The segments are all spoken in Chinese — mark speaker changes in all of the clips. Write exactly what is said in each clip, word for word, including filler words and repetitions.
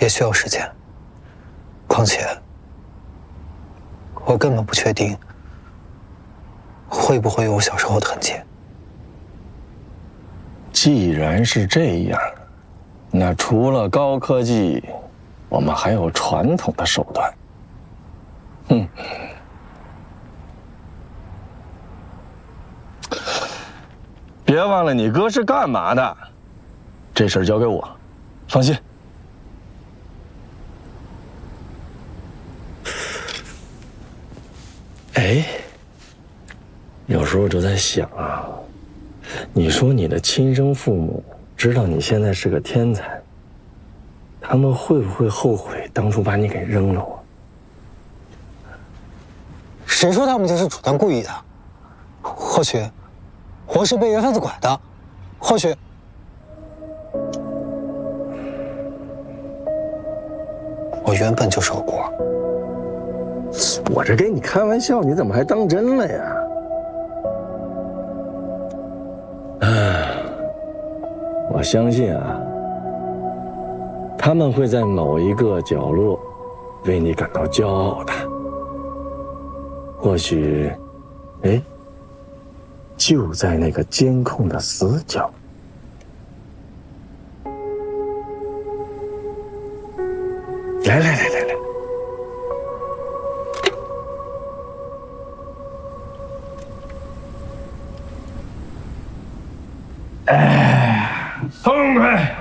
Speaker 1: 也需要时间。况且，我根本不确定会不会有我小时候的痕迹。
Speaker 2: 既然是这样，那除了高科技，我们还有传统的手段。嗯。 别忘了，你哥是干嘛的？这事儿交给我，放心。哎，有时候就在想啊，你说你的亲生父母知道你现在是个天才，他们会不会后悔当初把你给扔了啊？
Speaker 1: 谁说他们就是主动故意的？或许。 我是被人贩子拐的，或许我原本就是个孤儿。
Speaker 2: 我这跟你开玩笑，你怎么还当真了呀？唉，我相信啊，他们会在某一个角落为你感到骄傲的。或许，哎。 就在那个监控的死角。来来来来来，哎，痛快！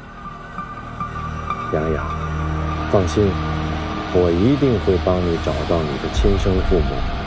Speaker 2: 洋洋，放心，我一定会帮你找到你的亲生父母。